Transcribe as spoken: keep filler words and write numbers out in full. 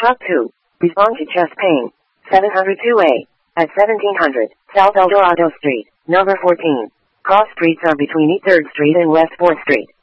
Talk to. Respond to chest pain. seven oh two A. At seventeen hundred, South El Dorado Street, number fourteen. Cross streets are between East third Street and West fourth Street.